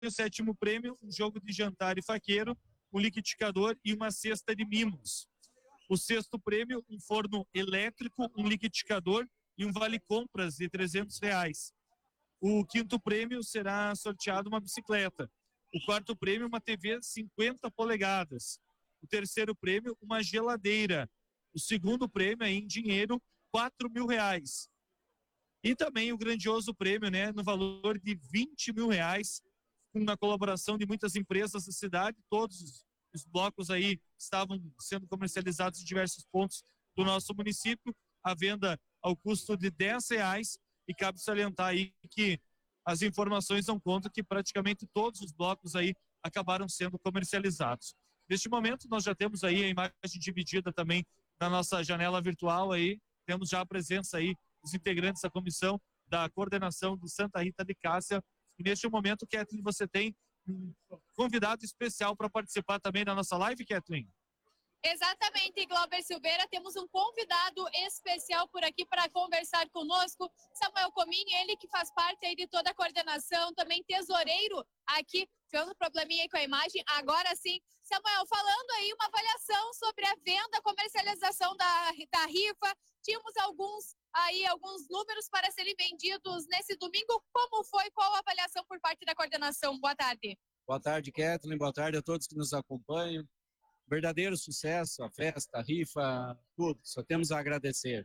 o 7º prêmio, um jogo de jantar e faqueiro, um liquidificador e uma cesta de mimos. O 6º prêmio, um forno elétrico, um liquidificador e um vale-compras de R$300. O 5º prêmio será sorteado uma bicicleta. O 4º prêmio, uma TV 50 polegadas. O 3º prêmio, uma geladeira. O 2º prêmio, em dinheiro, R$4.000. E também o grandioso prêmio, né, no valor de R$20.000, com a colaboração de muitas empresas da cidade. Todos os blocos aí estavam sendo comercializados em diversos pontos do nosso município. A venda ao custo de R$10. E cabe salientar aí que as informações dão conta que praticamente todos os blocos aí acabaram sendo comercializados. Neste momento, nós já temos aí a imagem dividida também na nossa janela virtual aí. Temos já a presença aí dos integrantes da comissão da coordenação de Santa Rita de Cássia. E neste momento, Kathleen, você tem um convidado especial para participar também da nossa live, Kathleen? Exatamente, Glauber Silveira, temos um convidado especial por aqui para conversar conosco, Samuel Comim, ele que faz parte aí de toda a coordenação, também tesoureiro aqui. Tivemos um probleminha aí com a imagem, agora sim. Samuel, falando aí uma avaliação sobre a venda, comercialização da rifa, tínhamos alguns números para serem vendidos nesse domingo, como foi, qual a avaliação por parte da coordenação? Boa tarde. Boa tarde, Kathleen, boa tarde a todos que nos acompanham. Verdadeiro sucesso, a festa, a rifa, tudo, só temos a agradecer.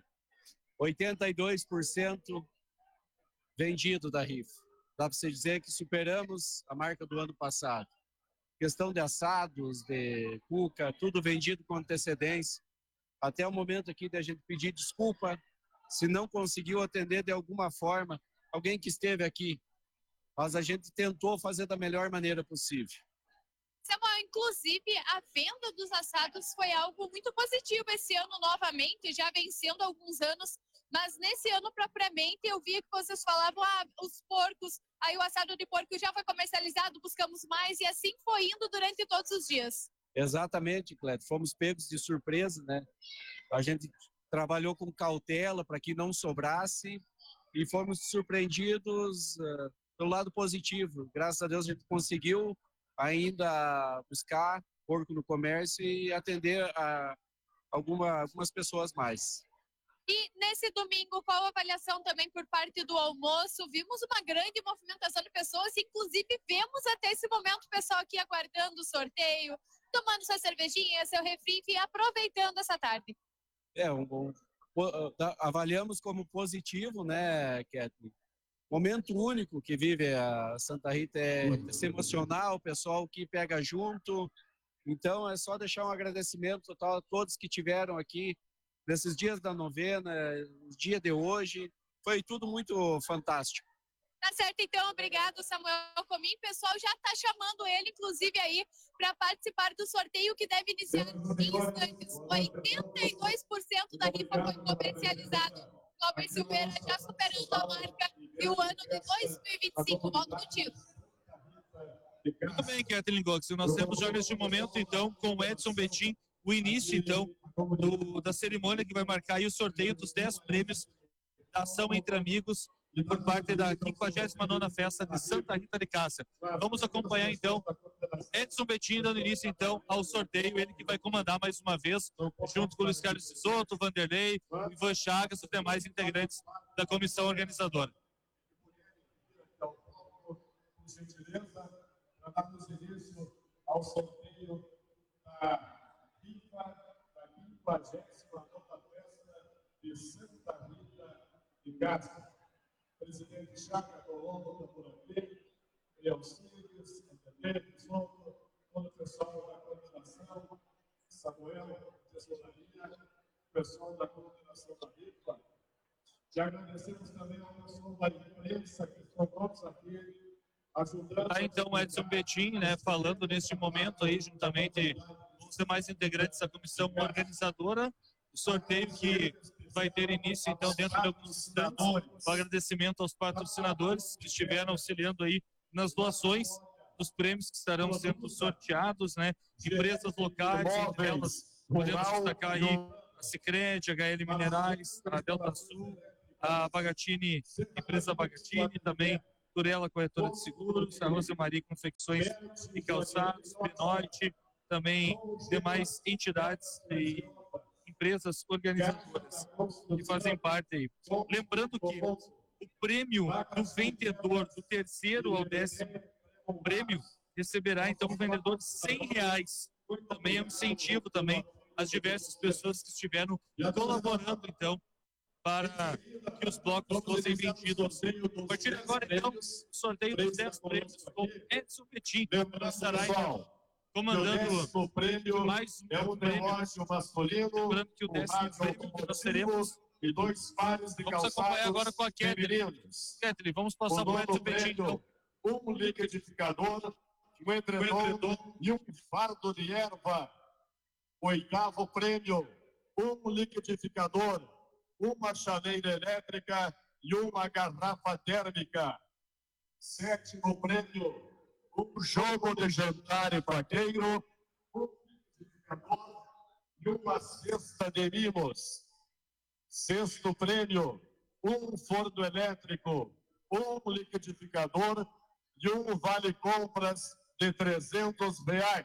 82% vendido da rifa. Dá para você dizer que superamos a marca do ano passado. Questão de assados, de cuca, tudo vendido com antecedência. Até o momento aqui da gente pedir desculpa se não conseguiu atender de alguma forma alguém que esteve aqui. Mas a gente tentou fazer da melhor maneira possível. Samuel, inclusive, a venda dos assados foi algo muito positivo esse ano novamente, já vencendo alguns anos, mas nesse ano propriamente eu vi que vocês falavam, os porcos, aí o assado de porco já foi comercializado, buscamos mais e assim foi indo durante todos os dias. Exatamente, Cléber, fomos pegos de surpresa, né? A gente trabalhou com cautela para que não sobrasse e fomos surpreendidos pelo lado positivo. Graças a Deus a gente conseguiu ainda buscar porco no comércio e atender a algumas pessoas mais. E nesse domingo, qual a avaliação também por parte do almoço? Vimos uma grande movimentação de pessoas, inclusive vemos até esse momento o pessoal aqui aguardando o sorteio, tomando sua cervejinha, seu refri e aproveitando essa tarde. Avaliamos como positivo, né, Kathleen? Momento único que vive a Santa Rita é esse emocional, o pessoal que pega junto. Então é só deixar um agradecimento total a todos que tiveram aqui nesses dias da novena, o dia de hoje. Foi tudo muito fantástico. Tá certo, então, obrigado, Samuel Comim. O pessoal já está chamando ele, inclusive, aí, para participar do sorteio que deve iniciar em instantes. 82% da rifa foi comercializado. Glauber Silveira já superando a marca e o ano de 2025. Volto contigo. Muito bem, Kathleen Gox. Nós temos já neste momento, então, com o Edson Betim, o início, então, da cerimônia que vai marcar aí o sorteio dos 10 prêmios da Ação Entre Amigos por parte da 59ª Festa de Santa Rita de Cássia. Vamos acompanhar, então, Edson Betim dando início, então, ao sorteio, ele que vai comandar mais uma vez, junto com o Luiz Carlos Sisotto, Vanderlei, Ivan Chagas, os demais integrantes da comissão organizadora. Então, por gentileza, para darmos início ao sorteio da rifa da 59ª Festa de Santa Rita de Cássia. Presidente Chaga Colombo está por aqui, Elcílios, Vanderlei, todo o pessoal da coordenação, Samuel, tesouraria, pessoal da coordenação da rifa. E agradecemos também ao pessoal da imprensa que estão todos aqui ajudando. Então, Edson Betim, né, falando neste momento aí, juntamente com os demais integrantes da comissão organizadora, o sorteio que vai ter início, então, dentro de alguns instantes. Um agradecimento aos patrocinadores que estiveram auxiliando aí nas doações dos prêmios que estarão sendo sorteados, né? Empresas locais, entre elas podemos destacar aí a Sicredi, HL Minerais, a Delta Sul, a Bagatini, empresa Bagatini, também Durela Corretora de Seguros, a Rosa Maria Confecções e Calçados, Benoite, também demais entidades e empresas organizadoras que fazem parte aí. Lembrando que o prêmio do vendedor do terceiro ao 10º prêmio receberá então o vendedor R$100. Também é um incentivo também às diversas pessoas que estiveram colaborando então para que os blocos fossem vendidos. A partir de agora, então, sorteio dos 10 prêmios com Edson Petin, que estará então comandando mais um prêmio. Lembrando que o 10º prêmio que nós teremos. E 2 pares de vamos acompanhar agora com a Kathleen. Kathleen, vamos passar para o Edson Petin, então. Um liquidificador, um edredom e um fardo de erva. 8º prêmio, um liquidificador, uma chaleira elétrica e uma garrafa térmica. 7º prêmio, um jogo de jantar e paqueiro, um liquidificador e uma cesta de mimos. 6º prêmio, um forno elétrico, um liquidificador e um vale-compras de R$300.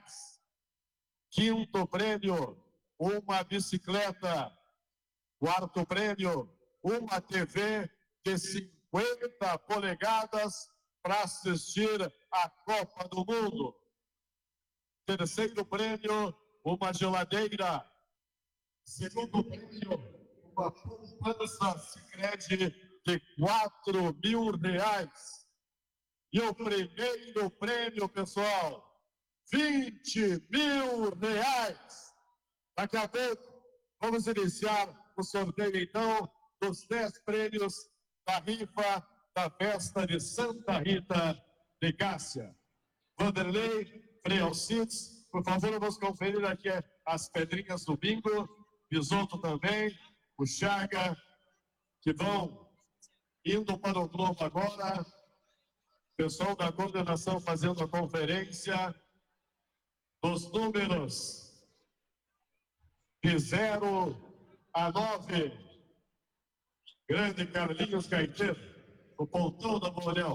5º prêmio, uma bicicleta. 4º prêmio, uma TV de 50 polegadas para assistir a Copa do Mundo. 3º prêmio, uma geladeira. 2º prêmio, uma poupança Sicredi de R$4.000. E o primeiro prêmio, pessoal, R$20.000. Daqui a pouco, vamos iniciar o sorteio, então, dos 10 prêmios da rifa da festa de Santa Rita de Cássia. Vanderlei, Frei Alcides, por favor, vamos conferir aqui as pedrinhas do bingo, Bisoto também, o Chaga, que vão indo para o Globo agora. Pessoal da coordenação fazendo a conferência dos números de 0 a 9. Grande Carlinhos Caetano, o pontão da Bolhão.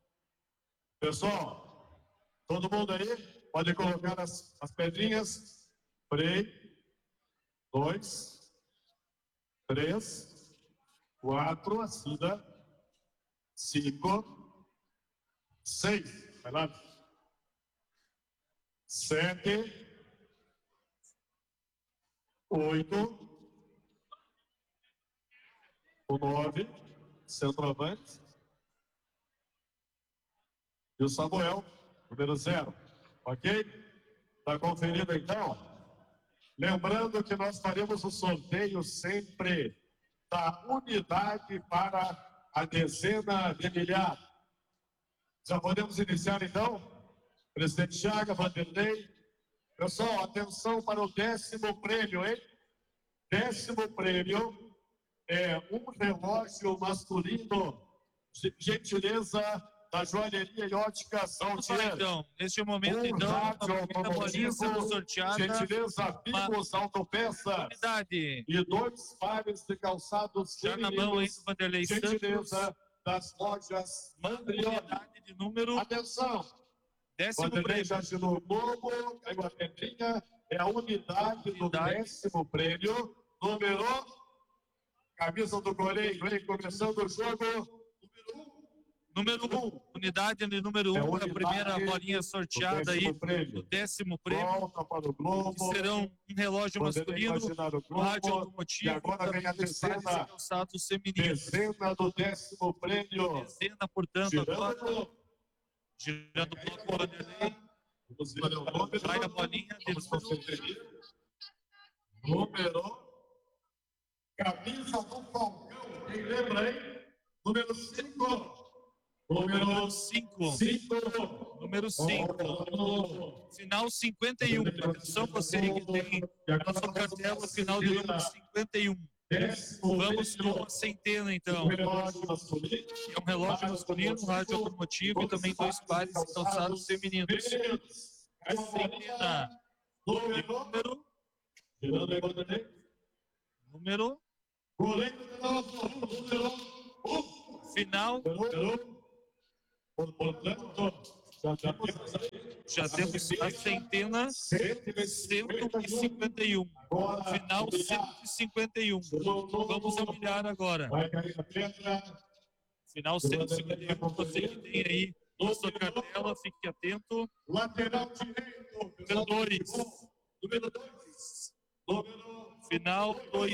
Pessoal, todo mundo aí pode colocar as pedrinhas. Frei, 2, 3, 4, a Cida, 5, 6, vai lá, 7, 8, o 9, centroavante, e o Samuel, número 0, ok? Está conferido então? Lembrando que nós faremos o sorteio sempre da unidade para a dezena de milhar. Já podemos iniciar então? Presidente Chaga, Vanderlei. Pessoal, atenção para o 10º prêmio, hein? 10º prêmio é um relógio masculino, gentileza da joalheria e ótica Saltier. Então, neste momento, então, a primeira bolinha sendo sorteada. Gentileza Bimos Autopeças. Unidade. E 2 pares de calçados já na mão, hein, Vanderlei Santos. Gentileza das lojas Mandrione. Unidade de número. Atenção. 10º prêmio. Já assinou o globo, caiu a pedrinha. É a unidade do 10º prêmio. Número. Camisa do Correio, vem começando o jogo. Número 1, unidade de número 1, a primeira bolinha sorteada aí, o 10º prêmio, que serão um relógio masculino, um rádio automotivo, agora vem a dezena, calçados femininos. Dezena do 10º prêmio. Dezena, portanto, agora, girando o bloco Vanderlei, vai a bolinha de número, camisa do Falcão, quem lembra aí? Número 5. Número 5. Número 5. Final 51. Atenção, você aí que tem a sua cartela, final de número 51. Vamos com uma centena, então. É um relógio masculino, um rádio automotivo e também 2 pares de calçados femininos. Centena. Número. Final Portanto, Já temos a centena 151. Final 151. Vamos ampliar agora. vai cair a pedra. Final 151. Você que tem aí na sua cartela, fique atento. Lateral direito. Número 2. Número 2. Número Final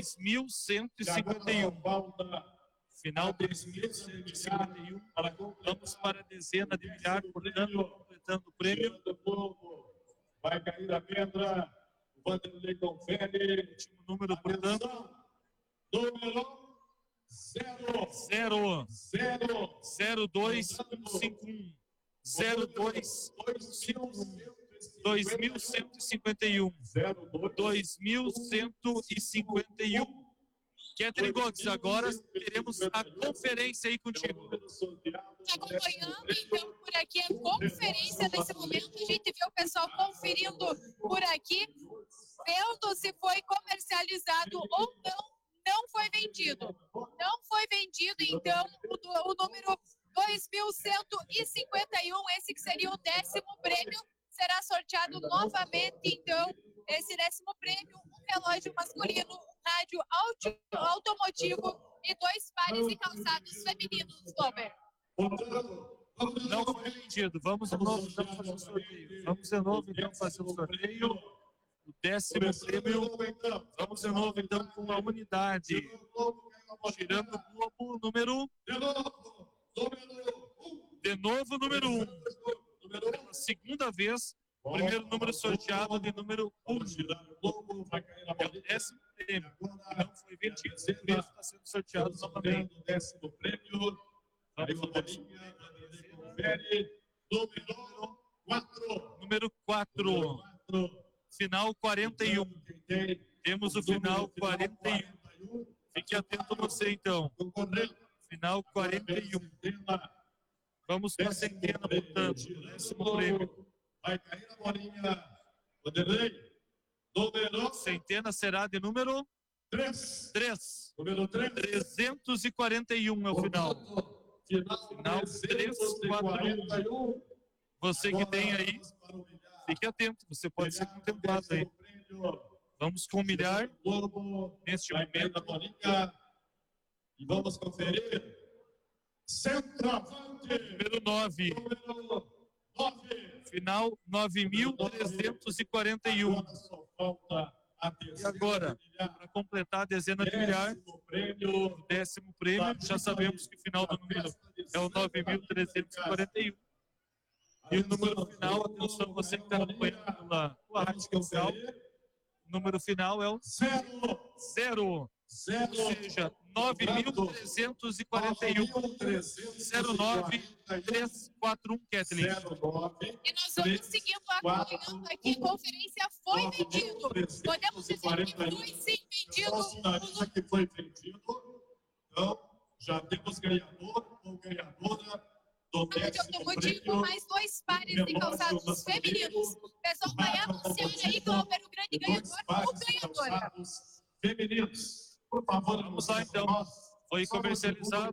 2151. Final 2151. Vamos para a dezena de milhar, portanto, completando o prêmio. Vai cair a pedra. Vanderlei confere. Último número, portanto. Número 0 02151 02151 2151 2151. Catherine Gomes, agora teremos a conferência aí contigo. Acompanhando, então, por aqui a conferência nesse momento. A gente vê o pessoal conferindo por aqui, vendo se foi comercializado ou não. Não foi vendido. Não foi vendido, então, o número 2151, esse que seria o 10º prêmio, será sorteado novamente, então, esse 10º prêmio, um relógio masculino, um rádio automotivo e 2 pares de calçados femininos, Glober. Não foi vendido. Vamos de novo então fazer o sorteio. Vamos de novo então fazer o sorteio. O 10º prêmio. Vamos de novo então com a unidade. Tirando o globo, número. De novo, número 1. Pela segunda vez, o primeiro número sorteado de número 1. É o 10º prêmio. Que não foi vendido. Esse prêmio está sendo sorteado novamente. O 10º prêmio. Número 4. Final 41. Temos o final 41. Fique atento você, então. Final 41. Vamos para a centena, portanto. 10º prêmio. Vai cair a bolinha. Vanderlei. Número Centena será de número 3. 3. Número 3. 341 é o final. Final 341. Você que tem aí, fique atento. Você pode ser contemplado aí. Vamos combinar neste momento. E vamos conferir. Centroavante. Número 9. Número 9. Final 9.341. E agora, para completar a dezena de milhar, o 10º prêmio, já sabemos que o final do número é o 9.341. E o número final, atenção, você que está acompanhando pela rádio local, o número final é o 0. Ou seja, 9.341 09341, Kathleen. E nós vamos seguindo acompanhando aqui. A conferência foi vendido. Podemos dizer que foi sim vendido. Sinaliza que foi vendido. Então, já temos ganhador ou ganhadora do Rádio automotivo, mais 2 pares de calçados femininos. O pessoal vai anunciar aí, Glober, o grande ganhador ou ganhadora. Femininos. Por favor, vamos lá então. Foi comercializado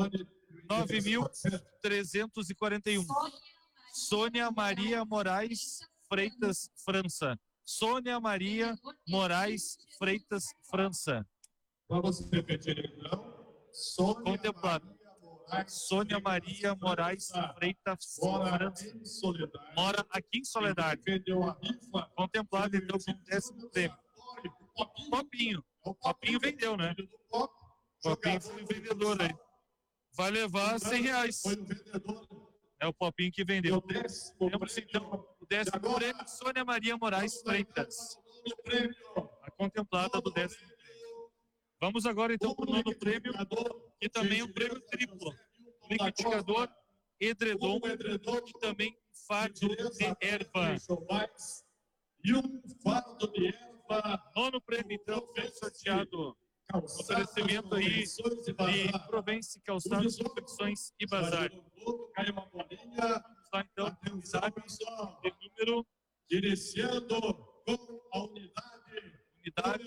9.341. Sônia Maria Moraes Freitas França. Sônia Maria Moraes Freitas França. Vamos repetir então. Contemplado. Sônia Maria Moraes Freitas França. Mora aqui em Soledade. Contemplado então com o 10º prêmio. Popinho. O Popinho vendeu, né? O Popinho foi o vendedor aí. Vai levar R$100. É o Popinho que vendeu. Temos então o 10º prêmio, Sônia Maria Moraes Freitas. A contemplada do 10º prêmio. Vamos agora então para o 9º prêmio, que também é um prêmio triplo. Liquidificador, edredom e também fardo de erva. E um fardo de erva. 9º prêmio, então, foi sorteado. Oferecimento aí de Provence, calçados, confecções e bazar. Vamos lá, então, de número. Iniciando com a unidade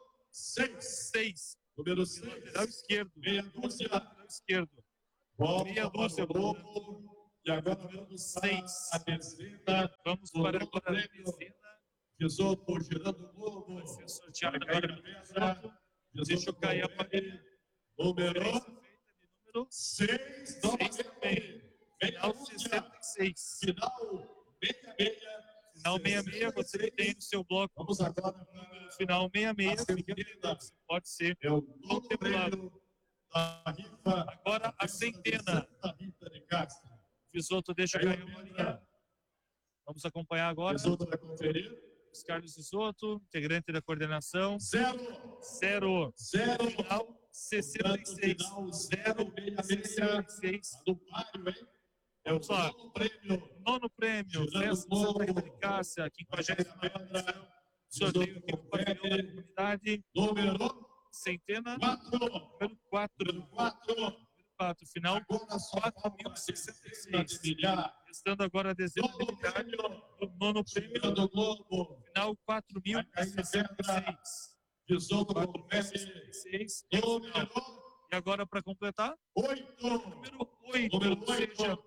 6. Número 6. Lateral esquerdo. Meia dúzia. Lateral esquerdo. Meia dúzia. E agora vamos para a dezena. Vamos O para novo a prêmio. dezena. Risoto girando o globo. Vai ser sorteado Vai cair agora a no pedra. risoto. Deixa eu cair a parede. Número Número 6. 6 também. Final 66. Final 66. Final 66, você que tem no seu bloco. Vamos agora para Final 66, a centena. pode ser. É o novo prêmio da rifa. Agora a centena. Santa Rita de Castro. Visoto, deixa eu cair a bolinha. Vamos acompanhar agora. Risoto vai conferir. Carlos Visoto, integrante da coordenação. 0. 0. 0. Final 66. Final 0. 66. Do Mário, hein? É o Vamos lá. novo prêmio. Nono prêmio, Festa Santa Rita de Cássia, 50ª edição. Sorteio aqui do pavilhão da comunidade. Número Centena, 4. número 4. 4. Final Agora só falta 4.066. milhar. Restando agora a dezena de Novo milhar. prêmio. O nono prêmio, Do Globo. final 4.066. Risoto vai conferir. 4.066. Número E agora, para completar, 8. número 8, Número ou seja,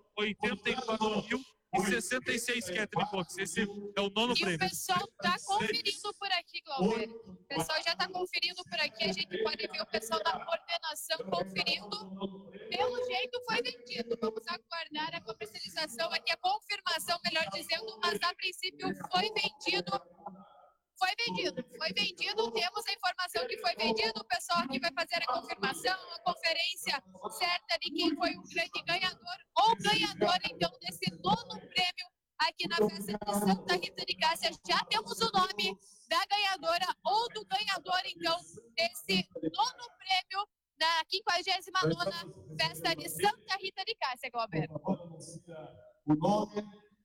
84.066, Catherine Fox. Esse é o nono E o prêmio. pessoal está conferindo por aqui, Glauber. O pessoal já está conferindo por aqui. A gente pode ver o pessoal da coordenação conferindo. Pelo jeito foi vendido. Vamos aguardar a comercialização aqui, a confirmação, melhor dizendo, mas a princípio foi vendido. Foi vendido, temos a informação que foi vendido. O pessoal aqui vai fazer a confirmação, a conferência certa de quem foi o grande ganhador ou ganhadora, então, desse nono prêmio aqui na festa de Santa Rita de Cássia. Já temos o nome da ganhadora ou do ganhador, então, desse nono prêmio da 59ª festa de Santa Rita de Cássia, Glauber. O nome.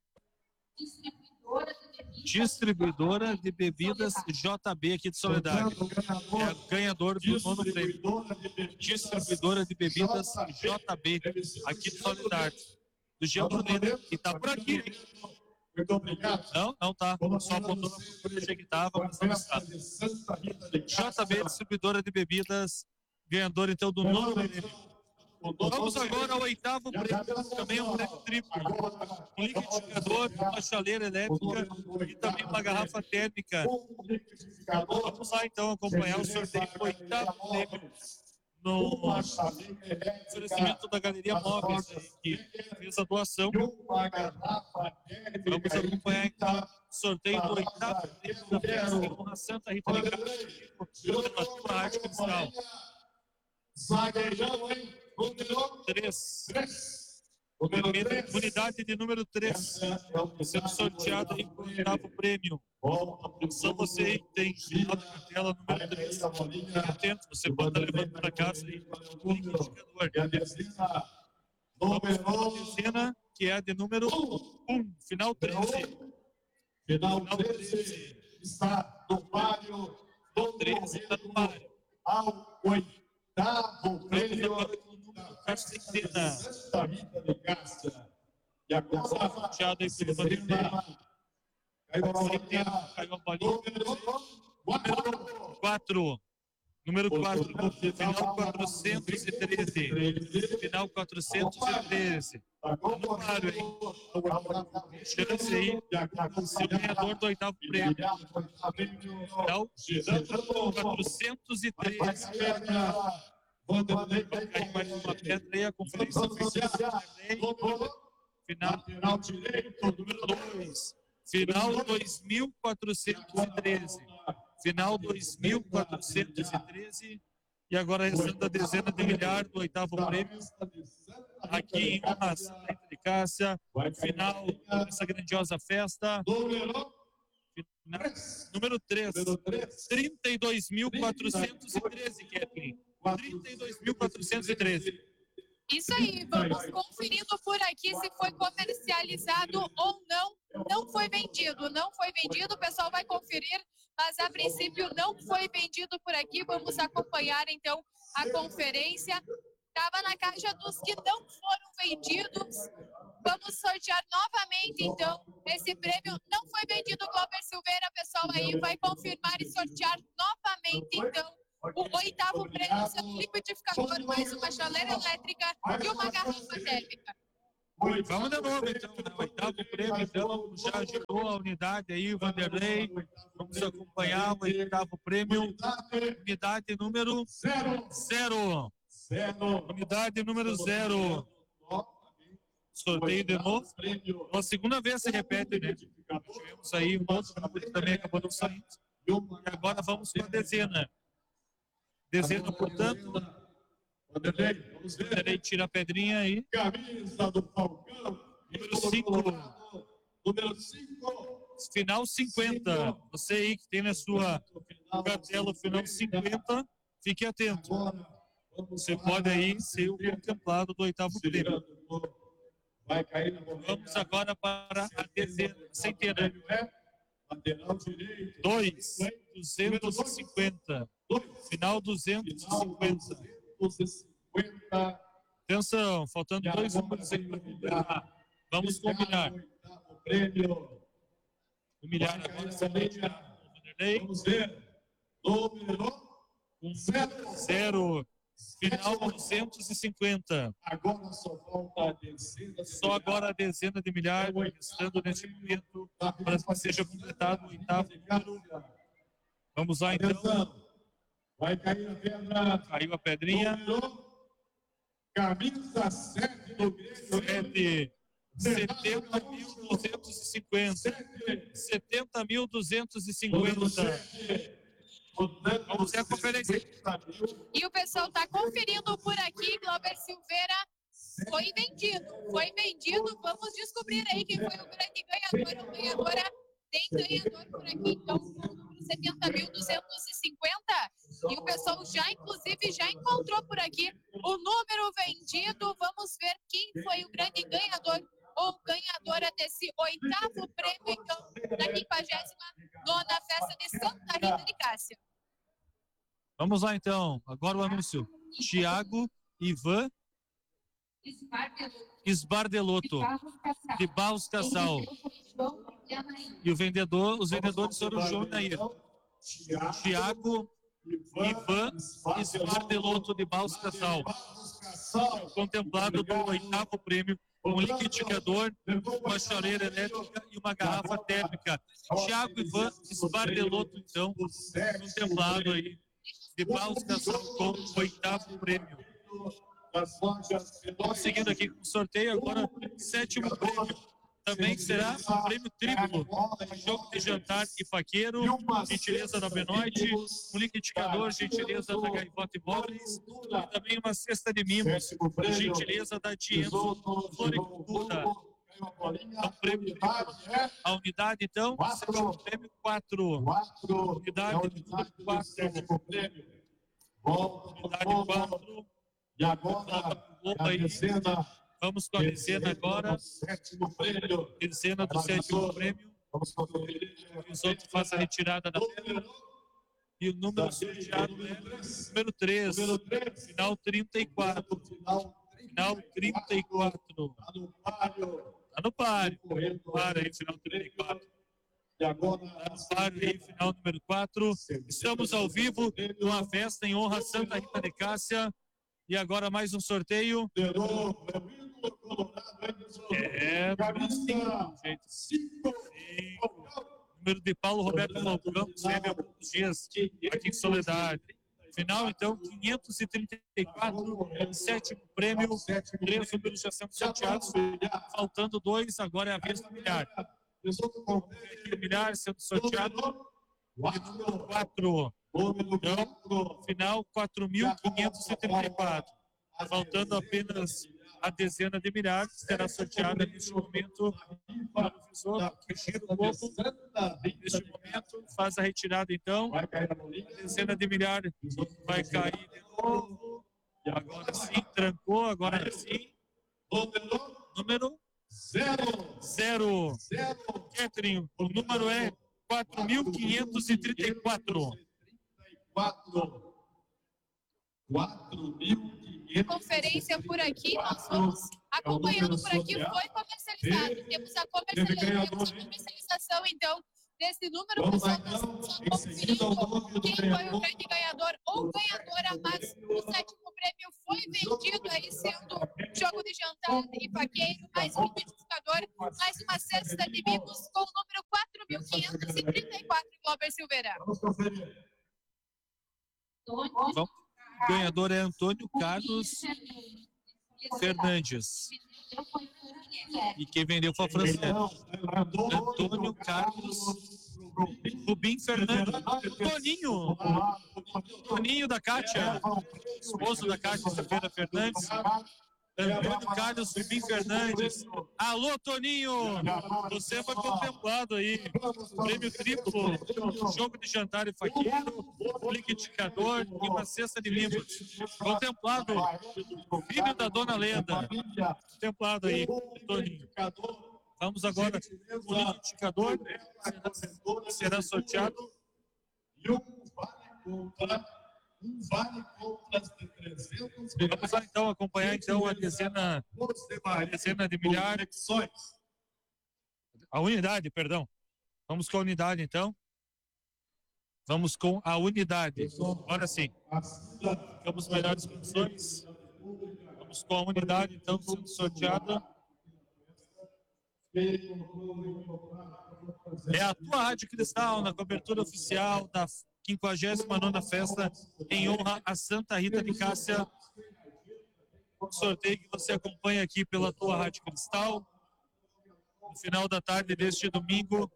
Distribuidora de bebidas JB aqui de Soledade. É o ganhador do nono prêmio. Distribuidora de bebidas JB aqui de Soledade. Do Jean Brunet, que está por aqui. Muito obrigado. Não tá. Só apontou na procura que estava, mas não está. JB, distribuidora de bebidas, ganhador então do nono prêmio. Vamos agora ao oitavo prêmio, também é um prêmio triplo. Um liquidificador, uma chaleira elétrica e também uma garrafa térmica. Vamos lá então acompanhar o sorteio do oitavo prêmio no oferecimento da Galeria Móveis, que fez a doação. Vamos acompanhar então o sorteio do oitavo prêmio da festa com a Santa Rita de Cássia, pela Arte Cristal. Zagueirão, hein? Número 3. 3. Unidade de número 3. Sendo sorteado aí com o oitavo prêmio. Atenção, você tem final da tela número 3. Fique atento, você pode estar levando para casa aí o liquidificador. Vamos para a dezena, que é a de número 1, final 13. Final 13 está no páreo. 13 está no páreo. Ao oitavo prêmio A centena. Santa Rita de Cássia. E agora Sorteado aí pelo Vanderlei. Caiu a bolinha. Número 4. Número 4. Final 413. Final 413. No páreo, hein? Chance aí. Ser ganhador do oitavo prêmio. Final 413. Aí mais uma pedra aí, a conferência oficial. Final número 2. Final 2413. Final 2413. E agora restando a dezena de milhar do oitavo prêmio. Aqui em uma Santa Rita de Cássia. Final dessa grandiosa festa. Número 3. 32.413, Kathleen. 32.413. Isso aí, vamos conferindo por aqui se foi comercializado ou não. Não foi vendido, o pessoal vai conferir, mas a princípio não foi vendido por aqui. Vamos acompanhar então a conferência. Estava na caixa dos que não foram vendidos. Vamos sortear novamente então esse prêmio. Não foi vendido, Glauber Silveira, pessoal aí vai confirmar e sortear novamente então o oitavo prêmio, sendo liquidificador, mais uma chaleira elétrica e uma garrafa térmica. Vamos de novo, então, né? Oitavo prêmio, então, já ajudou a unidade aí, o Vanderlei. Vamos acompanhar o oitavo prêmio. Unidade número 0. Unidade número 0. Sorteio de novo. Pela segunda vez se repete, né? Tivemos aí um outro número que também acabou não saindo. E agora vamos com a dezena. Dezena, portanto. Vanderlei tira a pedrinha aí. Camisa do Falcão. Número 5. Número 5. Final 50. Você aí que tem na sua cartela o final 50, fique atento. Você pode aí ser o contemplado do oitavo prêmio. Vamos agora para a dezena, centena. 2, 250. Final 250. Atenção, faltando 2 números aí para completar. Vamos combinar. Humilhar agora o Vanderlei. Vamos ver. Número 0. Final 250. Agora só falta a dezena. Só agora a dezena de milhar, restando neste momento, para que seja completado o oitavo número. Vamos lá, então. Vai cair a pedra. Caiu a pedrinha. Camisa 7 do Grêmio. 70.250. 70.250. Vamos ver a conferência. E o pessoal está conferindo por aqui, Glauber Silveira. Foi vendido. Vamos descobrir aí quem foi o grande ganhador ou ganhadora. Tem ganhador por aqui, então, com o número 70.250. E o pessoal já encontrou por aqui o número vendido. Vamos ver quem foi o grande ganhador ou ganhadora desse oitavo prêmio, então, da 59ª Festa de Santa Rita de Cássia. Vamos lá, então. Agora o anúncio. Thiago Ivan Esbardelotto, de Barros Cassal. E os vendedores foram o João e Nair. Thiago Ivan Esbardelotto, de Barros Cassal. Contemplado do oitavo prêmio, um liquidificador, uma chaleira elétrica e uma garrafa térmica. Thiago Ivan Esbardelotto, então, contemplado aí, de Barros Cassal, com o oitavo prêmio. Vamos seguindo aqui com o sorteio, agora sétimo prêmio. Também será um prêmio triplo, jogo de jantar e faqueiro, gentileza da Benoite, um liquidificador, gentileza da Gaivota Imóveis, e também uma cesta de mimos, gentileza da Tienzo Floricultura. É um prêmio triplo. A unidade, então, sétimo prêmio 4. Unidade número 4. Unidade 4. E agora, a dezena. Vamos com a dezena agora. Dezena do sétimo prêmio. Os outros façam a retirada da pedra. E o número sorteado é número 3. Final 34. Final 34. Está no páreo. Para aí, final 34. Está no páreo aí, final número 4. Estamos ao vivo numa festa em honra a Santa Rita de Cássia. E agora mais um sorteio. Número 5, gente. 5. Número de Paulo Roberto Falcão, recebe há poucos dias aqui em Soledade. Final, então, 534, sétimo prêmio. 3 números já sendo sorteados. Faltando 2, agora é a vez do milhar. Aqui o milhar sendo sorteado. E número 4. Então, final 4.534. Faltando apenas a dezena de milhares, será sorteada neste momento pelo visor, que gira o corpo. Neste momento, faz a retirada, então. A dezena de milhares vai cair de novo. Agora sim, trancou, agora sim. Número 0. Catherine, o número é 4.534. Conferência por aqui, nós vamos acompanhando por aqui, foi comercializado. Temos a comercialização, então, desse número. Nós estamos conferindo quem foi o grande ganhador ou ganhadora, mas o sétimo prêmio foi vendido aí, sendo jogo de jantar e faqueiro, mais um liquidificador, mais uma cesta de mimos com o número 4.534, Glauber Silveira. O ganhador é Antônio Carlos Fernandes. E quem vendeu foi a Francesa. Antônio Carlos Rubim Fernandes. Toninho da Kátia, esposo da Kátia Silveira Fernandes. Antônio Carlos Rubim Fernandes. Alô, Toninho! Você foi contemplado aí. Prêmio triplo, jogo de jantar e faqueiro, liquidificador e uma cesta de mimos. Contemplado, filho da Dona Leda. Contemplado aí, Toninho. Vamos agora, o liquidificador será sorteado. E um vale compras de 300 reais. Vamos lá então acompanhar então a dezena de milhares. A unidade, perdão. Vamos com a unidade então. Vamos com a unidade. Agora sim. Ficamos melhores condições. Vamos com a unidade então sendo sorteada. É a tua Rádio Cristal na cobertura oficial da 59ª festa em honra a Santa Rita de Cássia. Um sorteio que você acompanha aqui pela tua Rádio Cristal. No final da tarde deste domingo.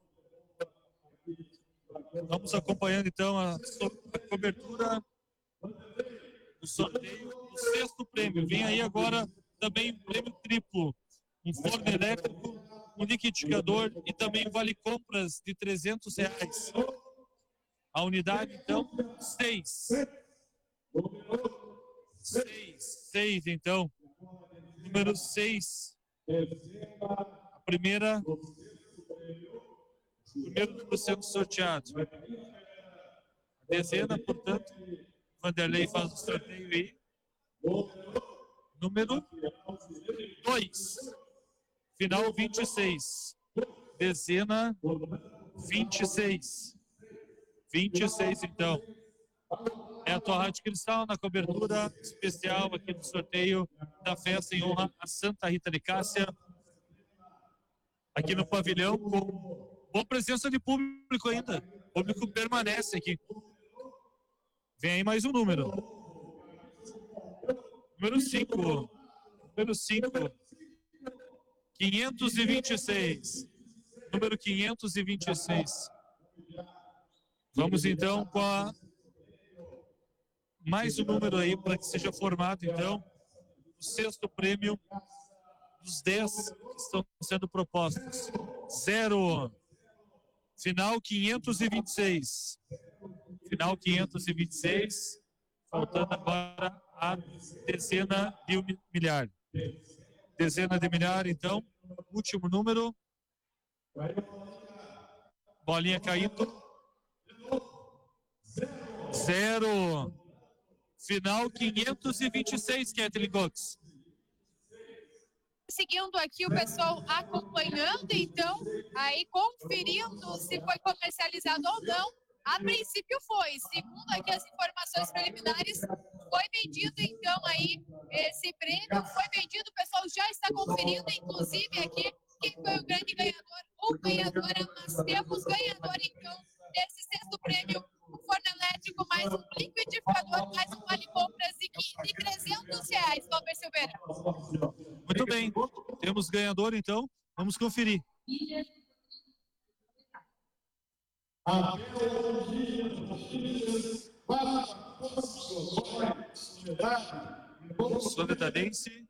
Vamos acompanhando então a cobertura do sorteio do 6º prêmio. Vem aí agora também um prêmio triplo. Um forno elétrico, um liquidificador e também um vale compras de 300 reais. A unidade, então, 6, então. Número 6. A primeiro número sendo sorteado. A dezena, portanto, Vanderlei faz o sorteio aí. Número 2. Final 26. Dezena 26. 26, então. É a tua Rádio Cristal na cobertura especial aqui do sorteio da festa em honra a Santa Rita de Cássia. Aqui no pavilhão, com boa presença de público ainda. O público permanece aqui. Vem aí mais um número. Número 5. Número 5. 526. Número 526. Vamos então com mais um número aí para que seja formado então o 6º prêmio dos 10 que estão sendo propostos. 0. Final 526. Final 526. Faltando agora a dezena de milhar. Dezena de milhar, então. Último número. Bolinha caindo. 0. Final 526, Kathleen Cox. Seguindo aqui o pessoal acompanhando, então, aí conferindo se foi comercializado ou não. A princípio foi. Segundo aqui as informações preliminares, foi vendido então aí esse prêmio, foi vendido, o pessoal já está conferindo, inclusive aqui, quem foi o grande ganhador ou ganhadora, mas temos ganhador então desse 6º prêmio, um forno elétrico, mais um liquidificador, mais um vale compras de 300 reais, Glauber Silveira. Muito bem, temos ganhador então, vamos conferir. Solidarense.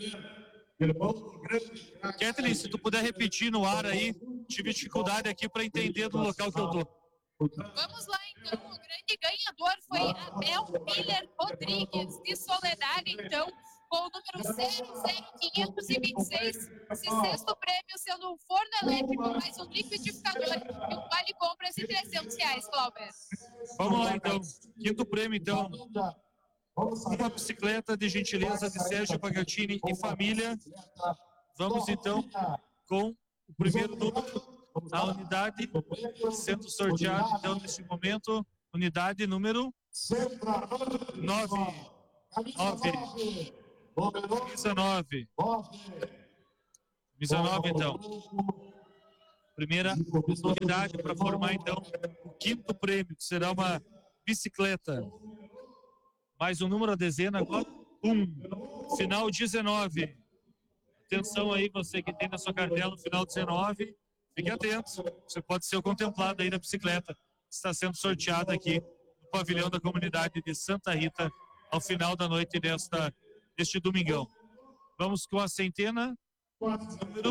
Kathleen, se tu puder repetir no ar aí, tive dificuldade aqui para entender do local que eu tô. Vamos lá então, o grande ganhador foi Abel Miller Rodrigues, de Soledade, então, com o número 00526, esse 6º prêmio sendo um forno elétrico, mais um liquidificador e um vale compras de 300 reais, Glauber. Vamos lá então, 5º prêmio então, uma bicicleta de gentileza de Sérgio Pagatini e família. Vamos então com o primeiro número, a unidade sendo sorteada então neste momento, unidade número 9. Camisa 9. Camisa 9, então. Primeira novidade para formar, então, o quinto prêmio, que será uma bicicleta. Mais um número, a dezena agora. 1. Final 19. Atenção aí, você que tem na sua cartela o final 19. Fique atento. Você pode ser o contemplado aí da bicicleta que está sendo sorteada aqui no pavilhão da comunidade de Santa Rita ao final da noite deste domingão. Vamos com a centena. Número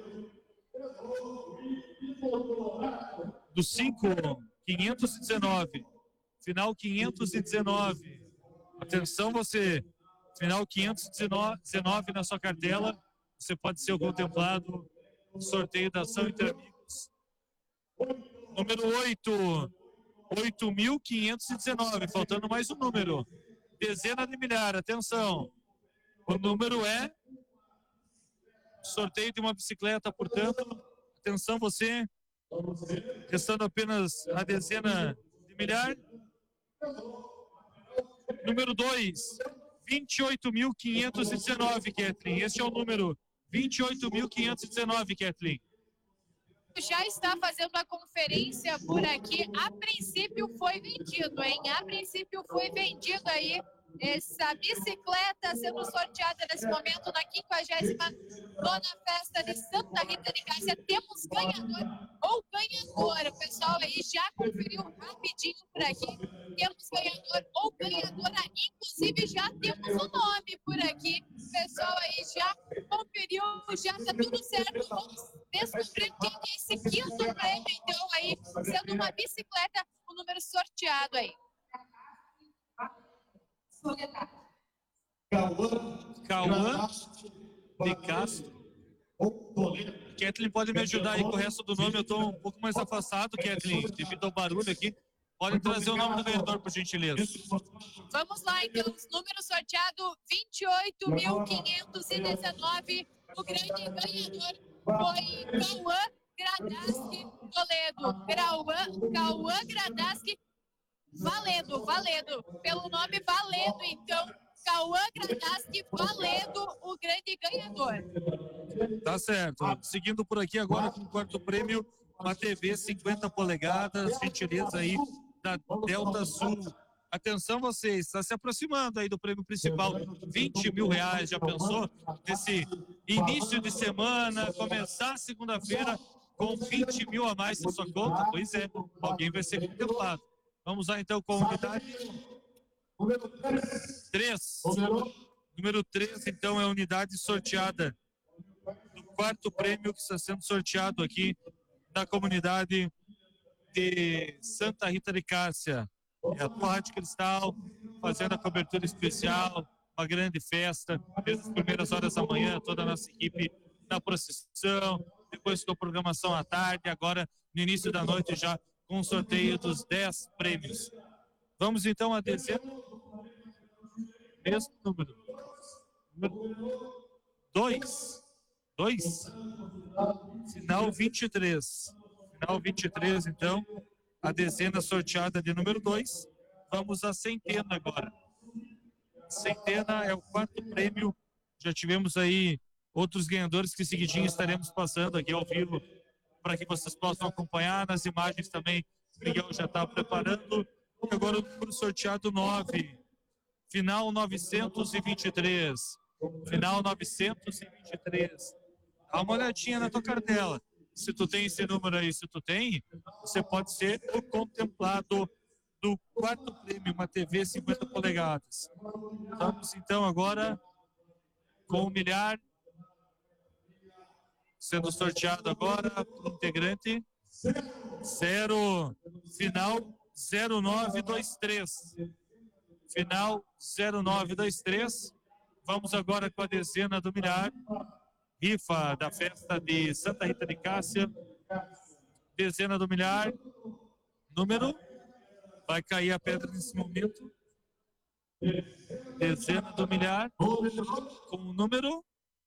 do 5, 519. Final 519. Atenção você, final 519 na sua cartela. Você pode ser o contemplado no sorteio da ação Entre Amigos. Número 8, 8.519. Faltando mais um número. Dezena de milhar, atenção. O número é sorteio de uma bicicleta, portanto, atenção você, restando apenas a dezena de milhar. Número 2, 28.519, Kathleen. Esse é o número, 28.519, Kathleen. Já está fazendo a conferência por aqui. A princípio foi vendido, hein? A princípio foi vendido aí essa bicicleta sendo sorteada nesse momento na 59ª Festa de Santa Rita de Cássia. Temos ganhador ou ganhadora. O pessoal aí já conferiu rapidinho por aqui. Temos ganhador ou ganhadora. Inclusive já temos o nome por aqui. O pessoal aí já conferiu, já está tudo certo. Vamos descobrir quem é esse quinto prêmio, então, aí, sendo uma bicicleta, o número sorteado aí. Cauã de Castro. Kathleen, pode me ajudar aí com o resto do nome? Eu estou um pouco mais afastado, Kathleen, devido ao barulho aqui. Pode trazer o nome do ganhador, por gentileza. Vamos lá, então. Número sorteado 28.519. O grande ganhador foi Cauã Gradaski Toledo. Cauã Gradaski Valedo. Pelo nome Valedo, então. Cauã Gradaski Valedo, o grande ganhador. Tá certo. Seguindo por aqui agora com o quarto prêmio, uma TV 50 polegadas, gentileza aí da Delta Sul. Atenção vocês, está se aproximando aí do prêmio principal, R$20 mil, já pensou? Nesse início de semana, começar segunda-feira com 20 mil a mais na sua conta? Pois é, alguém vai ser contemplado. Vamos lá então com a unidade 3. Número 3, então, é a unidade sorteada do quarto prêmio que está sendo sorteado aqui na comunidade de Santa Rita de Cássia. É a Rádio Cristal fazendo a cobertura especial, uma grande festa, desde as primeiras horas da manhã, toda a nossa equipe na procissão, depois com a programação à tarde, agora no início da noite já com o sorteio dos 10 prêmios. Vamos então a dezena. Mesmo número. Número 2. Final 23. Final 23, então. A dezena sorteada de número 2. Vamos à centena agora. Centena é o quarto prêmio. Já tivemos aí outros ganhadores que seguidinho estaremos passando aqui ao vivo para que vocês possam acompanhar. Nas imagens também, o Miguel já está preparando. E agora o número sorteado 9. Final 923. Final 923. Dá uma olhadinha na tua cartela. Se tu tem esse número aí, se tu tem, você pode ser o contemplado do quarto prêmio, uma TV 50 polegadas. Vamos então agora com o milhar sendo sorteado agora por integrante 0, final 0923. Final 0923. Vamos agora com a dezena do milhar. Rifa da festa de Santa Rita de Cássia. Dezena do milhar. Número. Vai cair a pedra nesse momento. Dezena do milhar. Com o número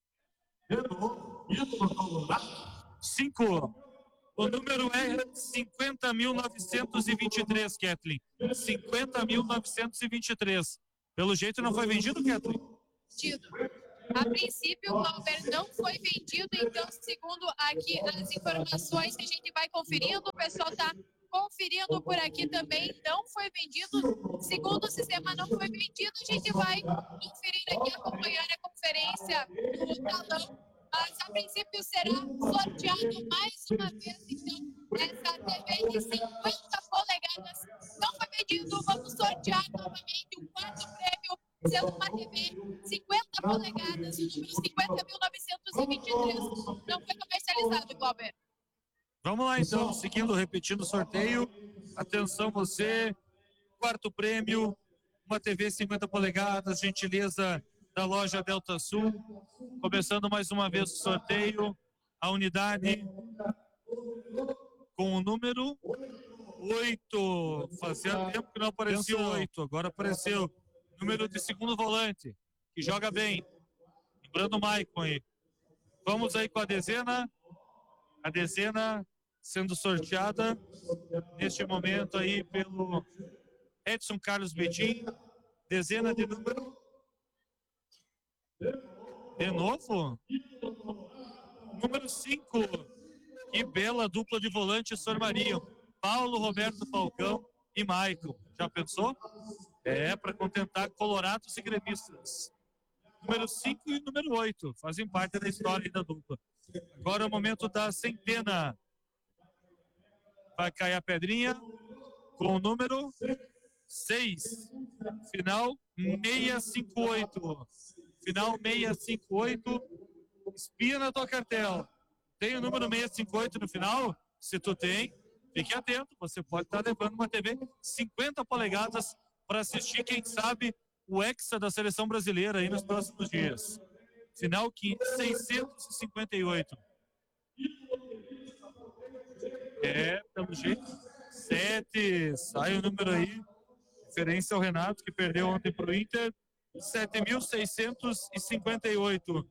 5. O número é 50.923, Kathleen. 50.923. Pelo jeito não foi vendido, Kathleen? Vendido. A princípio, o Glauber não foi vendido, então, segundo aqui as informações que a gente vai conferindo, o pessoal está conferindo por aqui também, não foi vendido. Segundo o sistema, não foi vendido. A gente vai conferir aqui, acompanhar a conferência no talão. Mas, a princípio, será sorteado mais uma vez, então, essa TV de 50 polegadas. Não foi vendido, vamos sortear novamente o quarto prêmio, sendo uma TV 50 polegadas, o número 50.923. Não foi comercializado, Glauber. Vamos lá, então, seguindo, repetindo o sorteio. Atenção você, quarto prêmio, uma TV 50 polegadas, gentileza da loja Delta Sul. Começando mais uma vez o sorteio, a unidade com o número 8. Fazia tempo que não aparecia o 8, agora apareceu. Número de segundo volante, que joga bem. Lembrando o Maicon aí. Vamos aí com a dezena. A dezena sendo sorteada neste momento aí pelo Edson Carlos Betim. Dezena de número. De novo? Número 5. Que bela dupla de volantes formariam. Paulo Roberto Falcão e Maicon. Já pensou? É, para contentar colorados e gremistas. Número 5 e número 8 fazem parte da história da dupla. Agora é o momento da centena. Vai cair a pedrinha com o número 6. Final 658. Final 658. Espia na tua cartela. Tem o número 658 no final? Se tu tem, fique atento. Você pode estar levando uma TV 50 polegadas para assistir, quem sabe, o Hexa da seleção brasileira aí nos próximos dias. Final 658. É, pelo jeito. 7. Sai o número aí. Referência ao Renato, que perdeu ontem para o Inter. 7.658.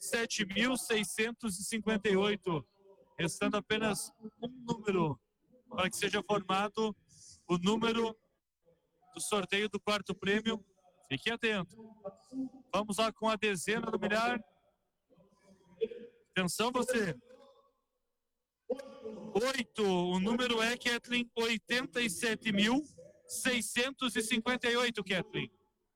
7.658. Restando apenas um número para que seja formado o número do sorteio do quarto prêmio. Fique atento. Vamos lá com a dezena do milhar. Atenção você. 8. O número é, Kathleen, 87.658, Kathleen.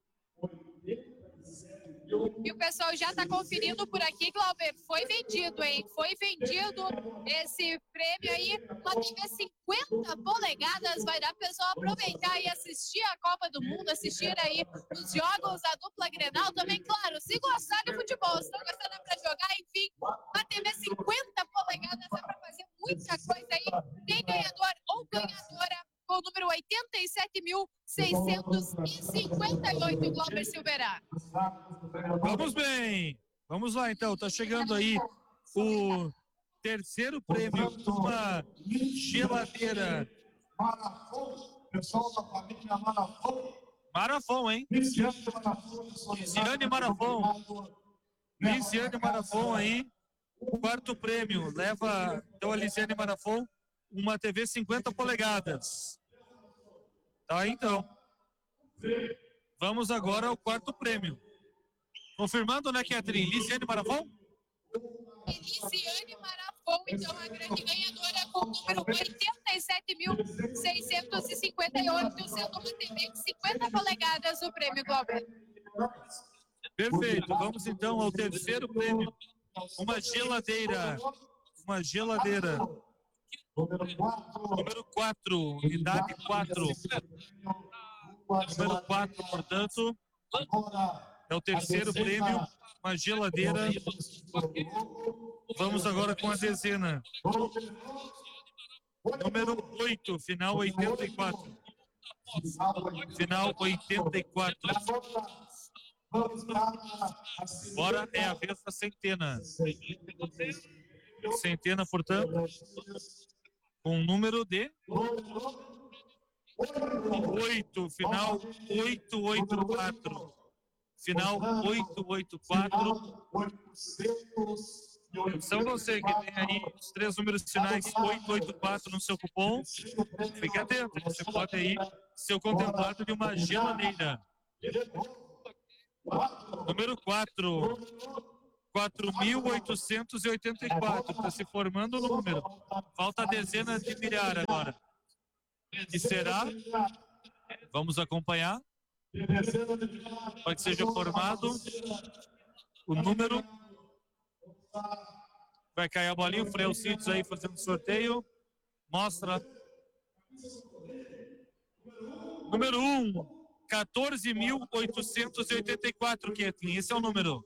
E o pessoal já está conferindo por aqui, Glauber. Foi vendido, hein? Foi vendido esse prêmio aí. Uma TV 50 polegadas. Vai dar para o pessoal aproveitar e assistir a Copa do Mundo, assistir aí os jogos da dupla Grenal. Também, claro, se gostar de futebol, se não gostar, dá para jogar. Enfim, uma TV 50 polegadas dá para fazer muita coisa aí. Tem ganhador ou ganhadora com o número 87.658, Glauber Silveira. Vamos bem. Vamos lá, então. Tá chegando aí o terceiro prêmio, uma geladeira. Pessoal da família Marafon. Marafon, hein? Lisiane Marafon. Lisiane Marafon aí. O quarto prêmio. Leva, então, a Lisiane Marafon uma TV 50 polegadas. Tá, então. Vamos agora ao quarto prêmio. Confirmando, né, Kathleen? Lisiane Marafon? Lisiane Marafon, então, a grande ganhadora com o número 87.658, sendo uma TV de 50 polegadas o prêmio, Glauber. Perfeito. Vamos, então, ao terceiro prêmio. Uma geladeira. Uma geladeira. Número 4, unidade 4. Número 4, portanto, é o terceiro prêmio, uma geladeira. Vamos agora com a dezena. Número 8, final 84. Final 84. Agora é a vez da centena. Centena, portanto, com o número de 8, final 884. Final 884. São você que tem aí os três números finais 884 no seu cupom. Fique atento, você pode aí ser o contemplado de uma geladeira. Número 4. 4.884. Está se formando o número. Falta a dezena de milhar agora. E será? Vamos acompanhar. Para que seja formado o número. Vai cair a bolinha. O Frei Alcides aí fazendo sorteio. Mostra. Número 1. 14.884, Ketlin. Esse é o número.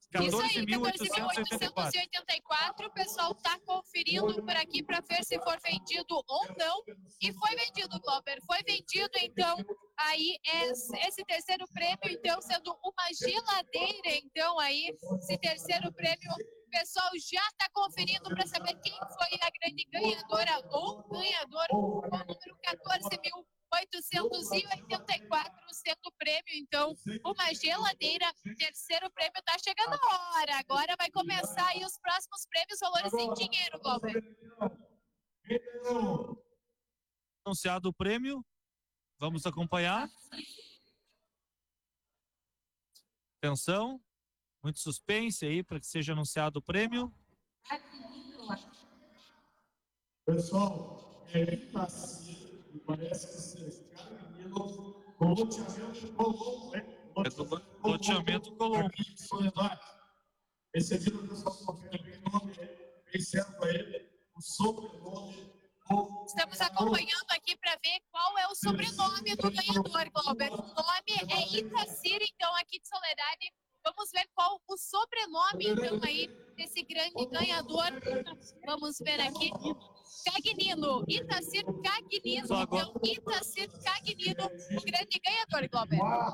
14.884. O pessoal está conferindo por aqui para ver se for vendido ou não. E foi vendido, Glauber. Foi vendido, então, aí esse terceiro prêmio, então, sendo uma geladeira, então, aí, esse terceiro prêmio, o pessoal já está conferindo para saber quem foi a grande ganhadora ou ganhador, o número 14.884 sendo o prêmio, então, uma geladeira. Terceiro prêmio está chegando a hora. Agora vai começar aí os próximos prêmios, valores em dinheiro, Glauber. Anunciado o prêmio. Vamos acompanhar. Atenção. Muito suspense aí para que seja anunciado o prêmio. Pessoal, parece que vocês com loteamento Colombo, né? Loteamento Colombo. Esse aqui o pessoal confere bem o nome, bem certo a ele, o sobrenome. Estamos acompanhando aqui para ver qual é o sobrenome do ganhador, Glauber. O nome é Itacir, então, aqui de Soledade. Vamos ver qual o sobrenome, então, aí, desse grande ganhador. Vamos ver aqui. Cagnino, Itacir Cagnino. Então, Itacir Cagnino, o grande ganhador, Glauber.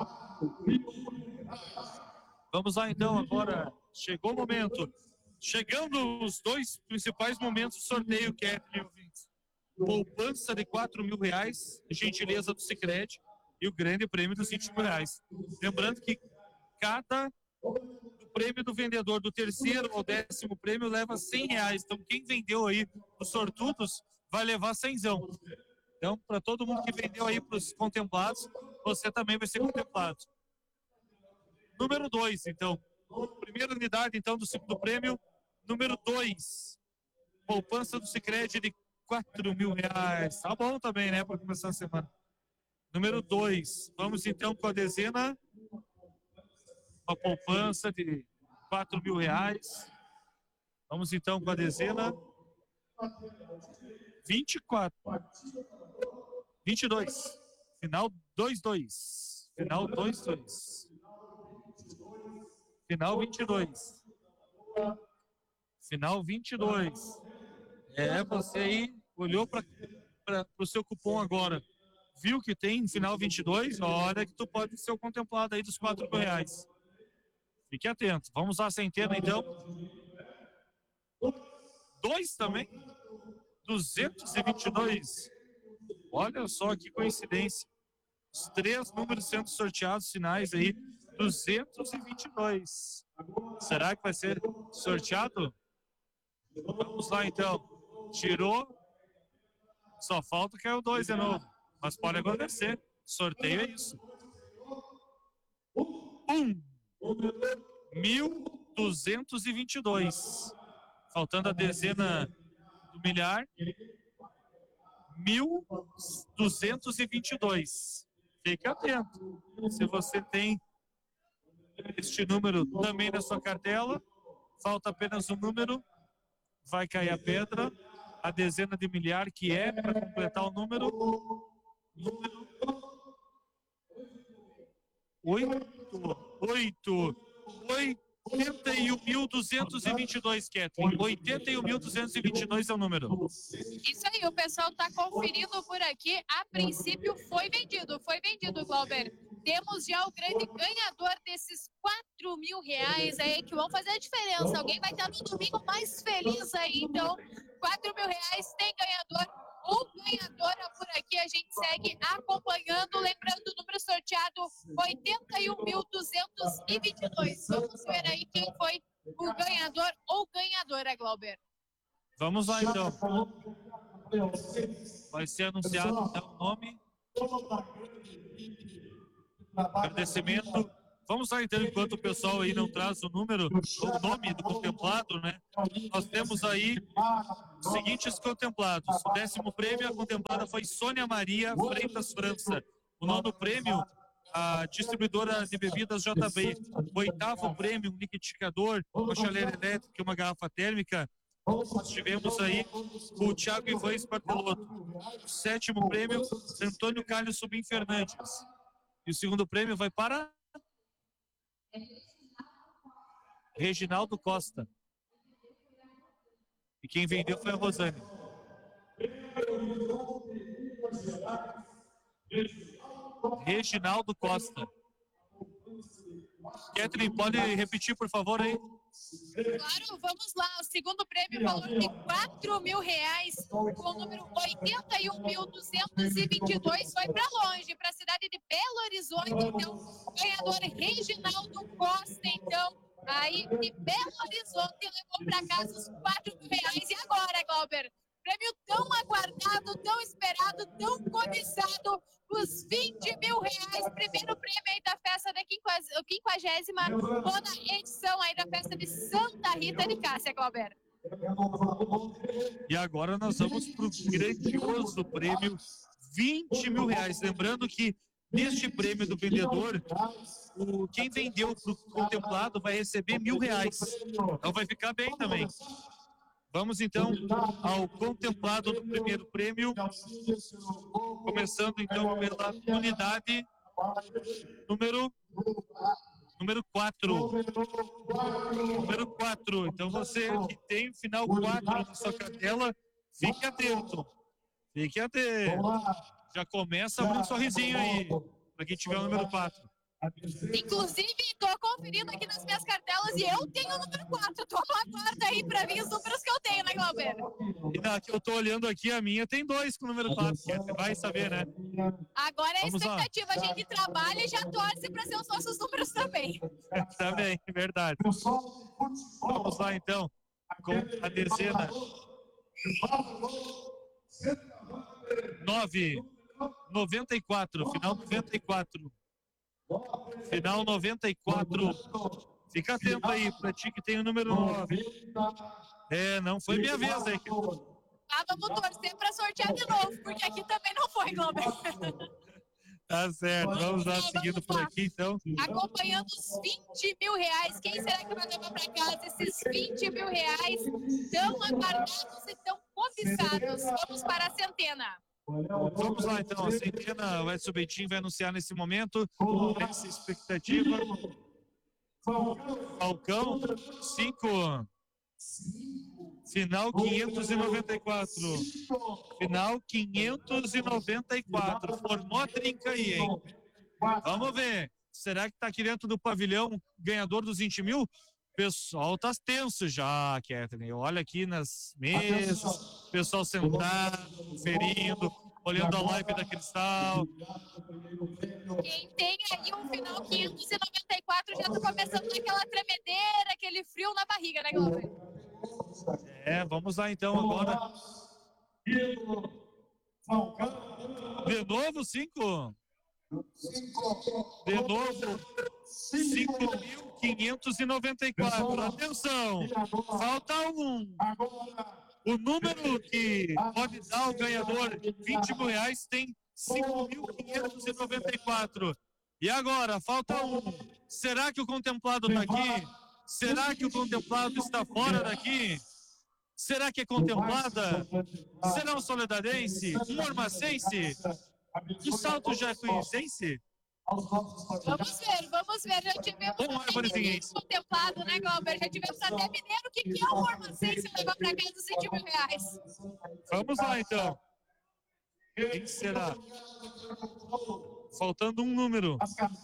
Vamos lá, então, agora. Chegou o momento. Chegando os dois principais momentos do sorteio, que é poupança de R$4.000, gentileza do Sicredi, e o grande prêmio dos R$20.000. Lembrando que cada prêmio do vendedor do terceiro ao 10º prêmio leva R$100. Então, quem vendeu aí os sortudos vai levar 100zão. Então, para todo mundo que vendeu aí para os contemplados, você também vai ser contemplado. Número 2, então. Primeira unidade, então, do segundo prêmio. Número 2. Poupança do Sicredi de R$4.000. Tá bom também, né, para começar a semana. Número 2. Vamos, então, com a dezena. Uma poupança de R$4.000. Vamos, então, com a dezena. 24. 22. Final 2-2. Final 2-2. Final 22. Final 22. Você aí olhou para o seu cupom agora. Viu que tem final 22? Olha que tu pode ser o contemplado aí dos R$4.000. Fique atento. Vamos à centena, então. 2 também. 222. Olha só que coincidência. Os 3 números sendo sorteados, finais aí. 222. Será que vai ser sorteado? Vamos lá, então. Tirou. Só falta que é o 2 de novo. Mas pode acontecer. Sorteio é isso. 1.222. Faltando a dezena do milhar. 1.222. Fique atento. Se você tem este número também na sua cartela, falta apenas um número, vai cair a pedra, a dezena de milhar, que é, para completar o número 81.222, Ketlin. 81.222 é o número. Isso aí, o pessoal está conferindo por aqui. A princípio foi vendido, Glauber. Temos já o grande ganhador desses R$4.000 aí, que vão fazer a diferença. Alguém vai estar no domingo mais feliz aí, então, R$4.000 tem ganhador. O ganhadora por aqui, a gente segue acompanhando, lembrando o número sorteado 81.222. Vamos ver aí quem foi o ganhador ou ganhadora, Glauber. Vamos lá, então. Vai ser anunciado o nome. Agradecimento. Vamos lá então, enquanto o pessoal aí não traz o número, o nome do contemplado, né? Nós temos aí os seguintes contemplados. O 10º prêmio, a contemplada foi Sônia Maria Freitas França. O 9º prêmio, a distribuidora de bebidas JB. O 8º prêmio, um liquidificador, uma chaleira elétrica e uma garrafa térmica. Nós tivemos aí o Thiago Ivan Esparteloto. O 7º prêmio, Antônio Carlos Subim Fernandes. E o 2º prêmio vai para Reginaldo Costa. E quem vendeu foi a Rosane. Reginaldo Costa. Catherine, pode repetir, por favor, aí? Claro, vamos lá. O 2º prêmio, valor de R$4.000, com o número 81.222, foi para longe, para a cidade de Belo Horizonte. Então, ganhador Reginaldo Costa, então, aí de Belo Horizonte, levou para casa os R$4.000. E agora, Glauber? Prêmio tão aguardado, tão esperado, tão cobiçado, os R$20.000, primeiro prêmio aí da festa da 50ª edição aí da festa de Santa Rita de Cássia, Glauber. E agora nós vamos para o grandioso prêmio R$20.000. Lembrando que neste prêmio do vendedor, quem vendeu para o contemplado vai receber R$1.000. Então vai ficar bem também. Vamos então ao contemplado do primeiro prêmio, começando então pela unidade número 4. Número 4. Então você que tem o final 4 na sua cartela, fique atento. Fique atento. Já começa abrindo um sorrisinho aí, para quem tiver o número 4. Inclusive, estou conferindo aqui nas minhas cartelas e eu tenho o número 4. Estou aguarda aí para ver os números que eu tenho, né, Glauber? E na que eu estou olhando aqui, a minha tem 2 com o número 4. Você vai saber, né? Agora é a Vamos expectativa. lá. A gente trabalha e já torce para ser os nossos números também. Também, verdade. Vamos lá, então, com a dezena 9, 94, final 94. Final 94. Fica atento aí, pra ti que tem o número 9. Não foi minha vez aí. Vamos torcer para sortear de novo, porque aqui também não foi, Glauber. Tá certo, vamos lá, seguindo por aqui, então. Acompanhando os R$20.000. Quem será que vai levar para casa esses R$20.000 tão aguardados e tão cobiçados? Vamos para a centena. Vamos lá, então. A centena, o Edson Betim vai anunciar nesse momento. Essa expectativa. Falcão, 5. Final 594. Final 594. Formou a trinca aí, hein? Vamos ver. Será que tá aqui dentro do pavilhão ganhador dos 20.000? O pessoal tá tenso já, Catherine. Olha aqui nas mesas, pessoal sentado, conferindo, olhando a live da Cristal. Quem tem aí um final 594 já tá começando aquela tremedeira, aquele frio na barriga, né, Glauber? Vamos lá então agora. De novo, 5. De novo, 5.594. Atenção, falta um. O número que pode dar o ganhador R$20.000 tem 5.594. E agora, falta um. Será que o contemplado está aqui? Será que o contemplado está fora daqui? Será que é contemplada? Será um soledarense? Um ormacense? Um salto jacuizense? Vamos ver. Já tivemos até mineiro contemplado, né, Glauber? Já tivemos até mineiro. O que é o ormacense levar para casa os R$20.000? Vamos lá, então. Quem será? Faltando um número.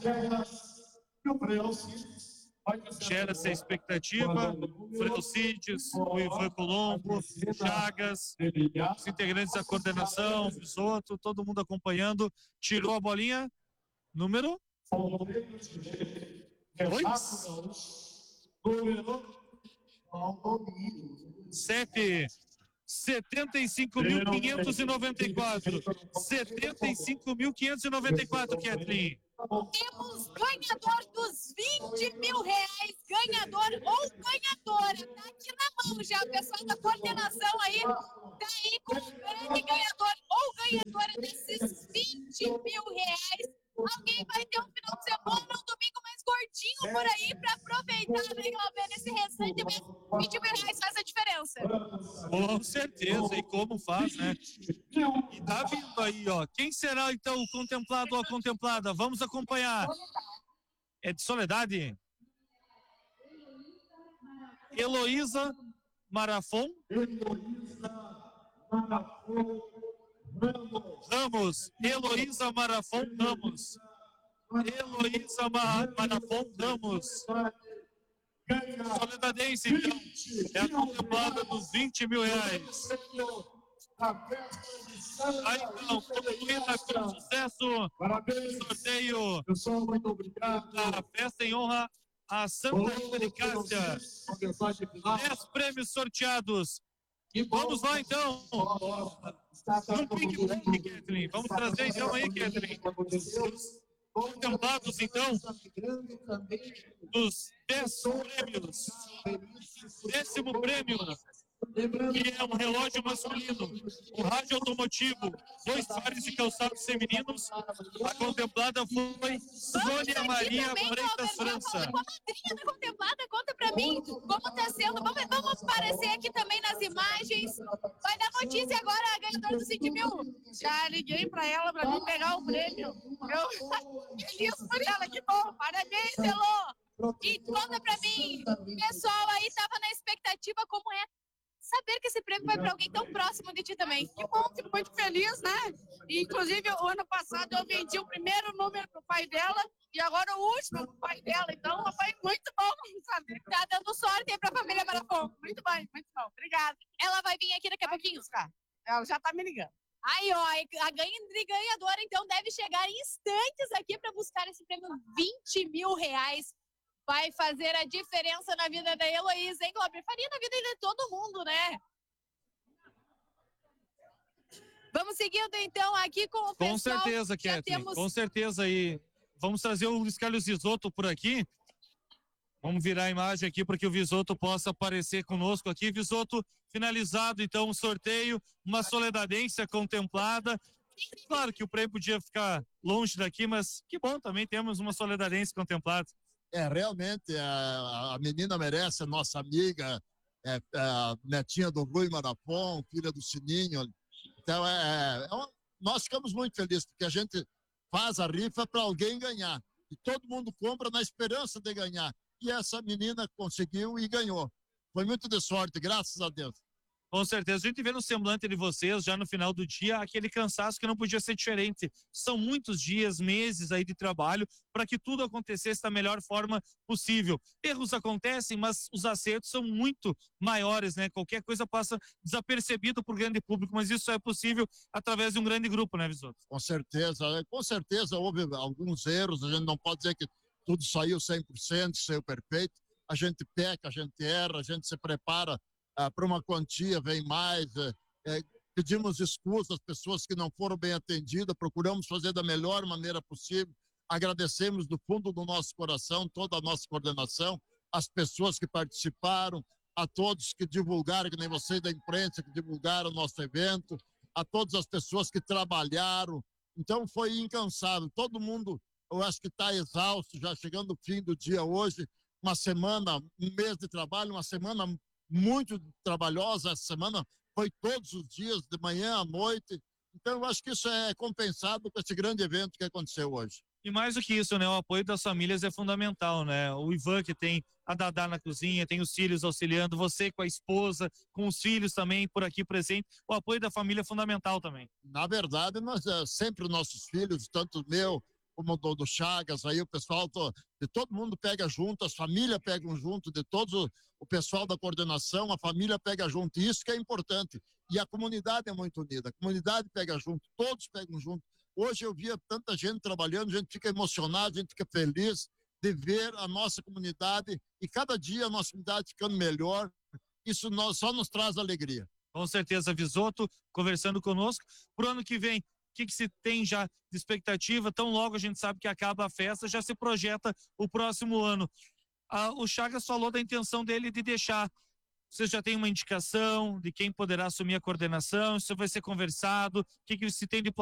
Gera essa expectativa. Freucídios, o Ivan Colombo, Chagas, os integrantes da coordenação, o Visoto, todo mundo acompanhando. Tirou a bolinha. Número 2. 7. 75.594. 75.594, Kathleen. Temos ganhador dos 20 mil reais, ganhador ou ganhadora, tá aqui na mão já, o pessoal da coordenação aí, tá aí com o grande ganhador ou ganhadora desses 20 mil reais. Alguém vai ter um final de semana, um domingo mais curtinho por aí pra aproveitar, né, Glauber, nesse restante mês. 20 mil reais faz a diferença. Com certeza, e como faz, né? E tá vindo aí, ó. Quem será, então, o contemplado ou a contemplada? Vamos acompanhar. É de Soledade? Heloísa Marafon? Ramos. Heloísa Marafon Ramos. Heloísa Marafon Ramos. Soledadense, então, é a contemplada dos 20 mil reais. Aí, então, concluída com sucesso o sorteio da festa em honra a Santa Rita de Cássia. 10 prêmios sorteados. Vamos lá, então. Um ping-pong, Kathleen. Vamos trazer, então, aí, Kathleen. Contemplados, então, dos 10 prêmios. 10º prêmio, que é um relógio masculino, um rádio automotivo, 2 pares de calçados femininos. A contemplada foi Sônia Maria Freitas França. Com a madrinha da contemplada, conta pra mim como tá sendo. Vamos aparecer aqui também nas imagens. Vai dar notícia agora, a ganhadora dos 20 mil. Já liguei pra ela pra mim pegar o prêmio. Feliz por ela, que bom. Parabéns, Elô. E conta pra mim, pessoal aí tava na expectativa como é saber que esse prêmio vai para alguém tão próximo de ti também. Que bom, fico muito feliz, né? Inclusive, o ano passado eu vendi o primeiro número pro pai dela e agora o último pro pai dela. Então, foi muito bom, sabe? Tá dando sorte aí pra família Marafon. Muito bem, muito bom. Obrigada. Ela vai vir aqui daqui a pouquinho. Ela já tá me ligando. Aí, ó, a ganhadora, então, deve chegar em instantes aqui para buscar esse prêmio, 20 mil reais. Vai fazer a diferença na vida da Heloísa, hein, Glauber? Faria na vida de todo mundo, né? Vamos seguindo, então, aqui com o pessoal. Com certeza, Kathleen, com certeza. E vamos trazer o Luiz Carlos Visotto por aqui. Vamos virar a imagem aqui para que o Visotto possa aparecer conosco aqui. Visotto, finalizado, então, o sorteio, uma soledadência contemplada. Claro que o prêmio podia ficar longe daqui, mas que bom, também temos uma soledadência contemplada. Realmente, a menina merece, a nossa amiga, a netinha do Rui Marafon, filha do Sininho. Então, nós ficamos muito felizes, porque a gente faz a rifa para alguém ganhar. E todo mundo compra na esperança de ganhar. E essa menina conseguiu e ganhou. Foi muito de sorte, graças a Deus. Com certeza. A gente vê no semblante de vocês, já no final do dia, aquele cansaço que não podia ser diferente. São muitos dias, meses aí de trabalho para que tudo acontecesse da melhor forma possível. Erros acontecem, mas os acertos são muito maiores, né? Qualquer coisa passa desapercebido por grande público, mas isso é possível através de um grande grupo, né, Visotto? Com certeza houve alguns erros, a gente não pode dizer que tudo saiu 100%, saiu perfeito. A gente peca, a gente erra, a gente se prepara para uma quantia, vem mais, pedimos desculpas às pessoas que não foram bem atendidas, procuramos fazer da melhor maneira possível, agradecemos do fundo do nosso coração toda a nossa coordenação, as pessoas que participaram, a todos que divulgaram, que nem vocês da imprensa, que divulgaram o nosso evento, a todas as pessoas que trabalharam, então foi incansável, todo mundo, eu acho que está exausto, já chegando o fim do dia hoje, uma semana, um mês de trabalho, uma semana muito trabalhosa. Essa semana foi todos os dias, de manhã à noite. Então, eu acho que isso é compensado com esse grande evento que aconteceu hoje. E mais do que isso, né? O apoio das famílias é fundamental, né? O Ivan, que tem a Dadá na cozinha, tem os filhos auxiliando, você com a esposa, com os filhos também por aqui presente. O apoio da família é fundamental também. Na verdade, nós sempre os nossos filhos, tanto o meu como do Chagas, aí o pessoal de todo mundo pega junto, as famílias pegam junto, de todo o pessoal da coordenação, a família pega junto, e isso que é importante. E a comunidade é muito unida, a comunidade pega junto, todos pegam junto. Hoje eu via tanta gente trabalhando, a gente fica emocionado, a gente fica feliz de ver a nossa comunidade, e cada dia a nossa comunidade ficando melhor. Isso só nos traz alegria. Com certeza, Visoto, conversando conosco. Pro ano que vem, o que se tem já de expectativa? Tão logo a gente sabe que acaba a festa, já se projeta o próximo ano. O Chagas falou da intenção dele de deixar. Você já tem uma indicação de quem poderá assumir a coordenação? Isso vai ser conversado? O que se tem de